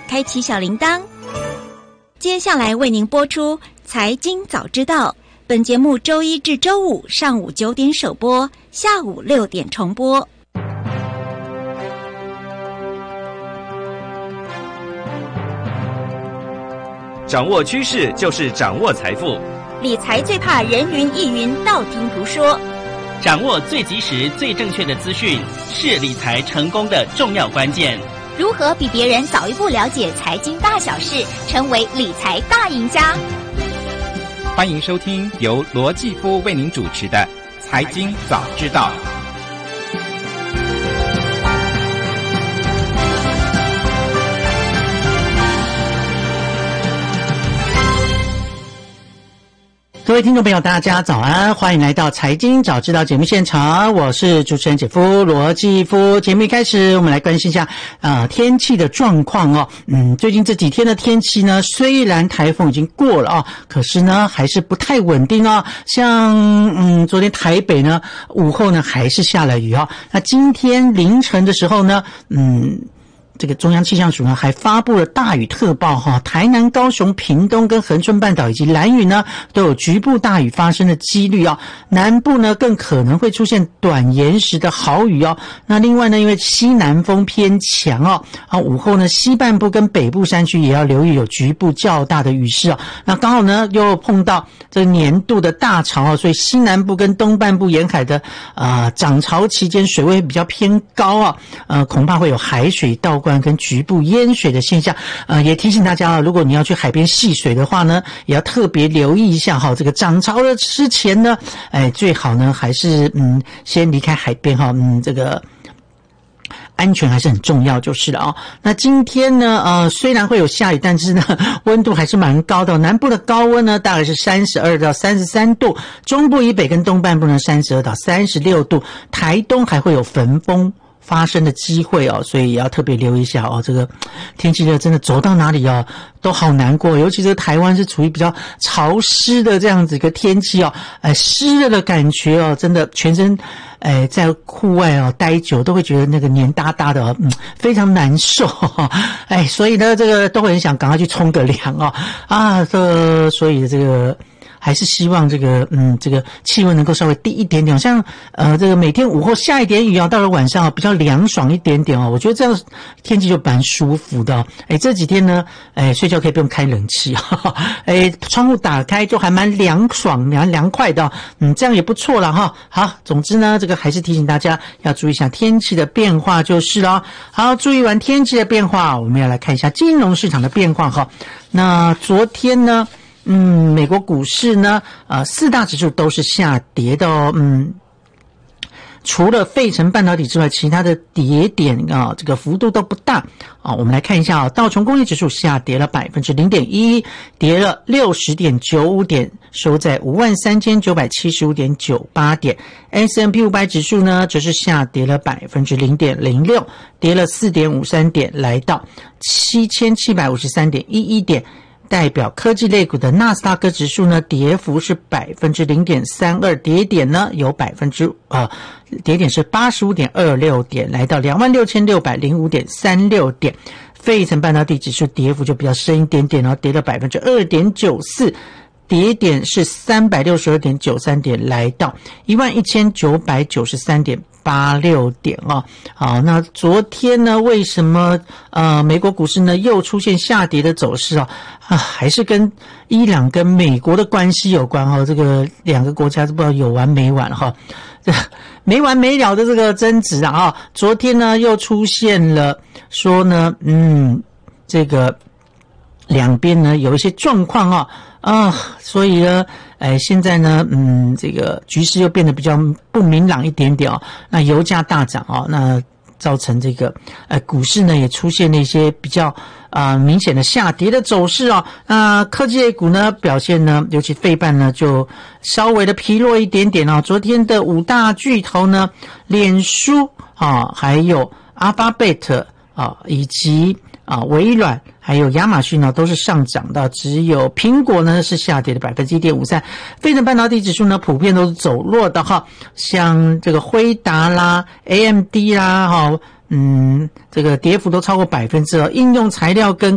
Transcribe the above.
开启小铃铛。接下来为您播出财经早知道，本节目周一至周五上午9点首播，下午6点重播。 掌握趋势就是掌握财富， 理财最怕人云亦云，道听途说。 掌握最及时、最正确的资讯，是理财成功的重要关键。 如何比别人早一步了解财经大小事，成为理财大赢家？ 欢迎收听由罗继夫为您主持的《财经早知道》。 各位听众朋友大家早安，欢迎来到财经早知道节目现场，我是主持人姐夫罗继夫。节目一开始我们来关心一下天气的状况哦。最近这几天的天气呢，虽然台风已经过了可是呢还是不太稳定哦。像昨天台北呢午后呢还是下了雨哦。那今天凌晨的时候呢这个中央气象署呢还发布了大雨特报台南、高雄、屏东跟恒春半岛以及兰屿呢都有局部大雨发生的几率南部呢更可能会出现短延时的豪雨那另外呢，因为西南风偏强午后呢西半部跟北部山区也要留意有局部较大的雨势那刚好呢又碰到这个年度的大潮所以西南部跟东半部沿海的涨潮期间水位比较偏高恐怕会有海水倒灌跟局部淹水的现象也提醒大家如果你要去海边戏水的话呢，也要特别留意一下这个涨潮的之前呢最好呢还是先离开海边这个安全还是很重要就是了那今天呢虽然会有下雨，但是呢温度还是蛮高的南部的高温呢大概是32到33度，中部以北跟东半部呢32到36度，台东还会有焚风发生的机会所以也要特别留意一下这个天气热真的走到哪里都好难过，尤其是台湾是处于比较潮湿的这样子一个天气湿热的感觉真的全身在户外待久都会觉得那个黏哒哒的非常难受所以呢这个都会很想赶快去冲个凉所以这个还是希望这个气温能够稍微低一点点，像这个每天午后下一点雨到了晚上比较凉爽一点点我觉得这样天气就蛮舒服的这几天呢睡觉可以不用开冷气窗户打开就还蛮凉爽蛮凉快的这样也不错了好，总之呢这个还是提醒大家要注意一下天气的变化就是了好，注意完天气的变化，我们要来看一下金融市场的变化那昨天呢美国股市呢四大指数都是下跌的除了费城半导体之外，其他的跌点这个幅度都不大我们来看一下道琼工业指数下跌了 0.11%， 跌了 60.95 点，收在 53,975.98 点。 S&P 500指数呢则是下跌了 0.06%， 跌了 4.53 点，来到 7,753.11 点。代表科技类股的纳斯达克指数呢，跌幅是 0.32%， 跌点呢有跌点是 85.26 点，来到 26,605.36 点。费城半导体指数跌幅就比较深一点点跌了 2.94%， 跌点是 362.93 点，来到 11,993.86 点好，那昨天呢为什么美国股市呢又出现下跌的走势还是跟伊朗跟美国的关系有关这个两个国家不知道有完没完没完没了的这个争执昨天呢又出现了说呢这个两边呢有一些状况所以呢现在呢这个局势又变得比较不明朗一点点那油价大涨那造成这个股市呢也出现了一些比较明显的下跌的走势那科技类股呢表现呢，尤其费半呢就稍微的疲弱一点点昨天的五大巨头呢，脸书还有阿巴贝特以及微软还有亚马逊呢都是上涨的，只有苹果呢是下跌的 1.53%。 费城半导体指数呢普遍都是走弱的像这个辉达啦 AMD 啦这个跌幅都超过2%应用材料跟